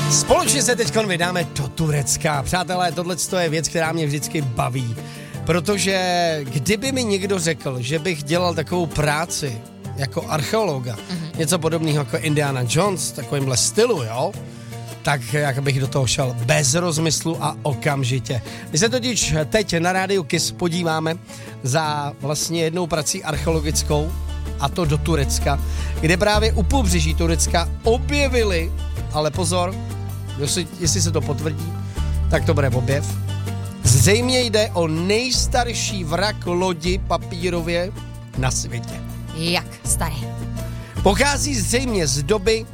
Společně se teď vydáme do Turecka. Přátelé, tohle je věc, která mě vždycky baví. Protože kdyby mi někdo řekl, že bych dělal takovou práci jako archeologa, něco podobného jako Indiana Jones, takovýmhle stylu, jo, tak jak bych do toho šel bez rozmyslu a okamžitě. My se totiž teď na rádiu KISS podíváme za vlastně jednou prací archeologickou, a to do Turecka, kde právě u pobřeží Turecka objevili, ale pozor, jestli se to potvrdí, tak to bude objev. Zřejmě jde o nejstarší vrak lodi papírově na světě. Jak starý? Pochází zřejmě z doby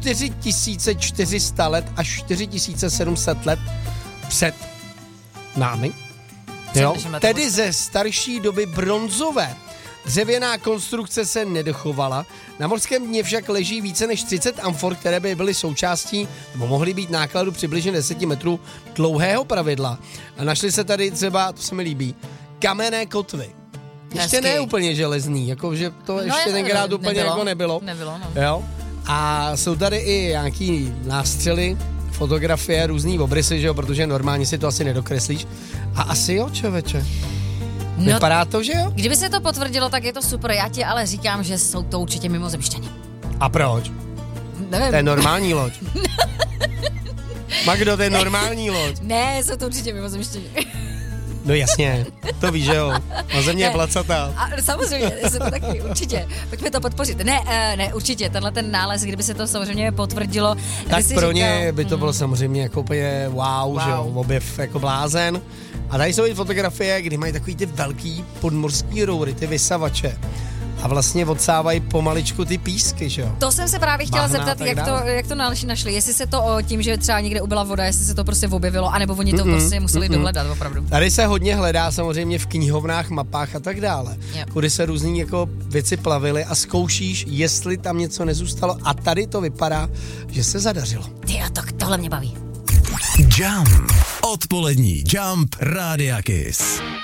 4400 let až 4700 let před námi. Jo? Tedy ze starší doby bronzové. Dřevěná konstrukce se nedochovala. Na mořském dně však leží více než 30 amfor, které by byly součástí, nebo mohly být nákladu přibližně 10 metrů dlouhého pravidla. A našly se tady třeba, to se mi líbí, kamenné kotvy. Ještě ne úplně železný, jakože to ještě tenkrát úplně nebylo. Nebylo, no. Jo? A jsou tady i nějaký nástřely, fotografie, různý obrysy, že jo, protože normálně si to asi nedokreslíš. A asi jo, člověče. Vypadá to, že jo? Kdyby se to potvrdilo, tak je to super. Já ti ale říkám, že jsou to určitě mimozemšťani. A proč? Nevím. To je normální loď. Magdo, to je normální loď. Ne, jsou to určitě mimozemšťani. No jasně, to víš, že jo. A země je placatá. A samozřejmě, jsou to taky, určitě. Pojďme to podpořit. Ne, určitě, tenhle ten nález, kdyby se to samozřejmě potvrdilo. Tak pro ně by to bylo samozřejmě jako úplně wow, že jo, objev jako blázen. A tady jsou i fotografie, kdy mají takový ty velký podmořský roury, ty vysavače. A vlastně odsávají pomaličku ty písky, že jo? To jsem se právě chtěla zeptat, jak to našli. Jestli se to tím, že třeba někde ubyla voda, jestli se to prostě objevilo, anebo oni to prostě museli dohledat opravdu. Tady se hodně hledá samozřejmě v knihovnách, mapách a tak dále. Kudy se různý jako věci plavily a zkoušíš, jestli tam něco nezůstalo. A tady to vypadá, že se zadařilo. Tyjo, tohle mě baví. Jump. Odpolední Jump Rádia KISS.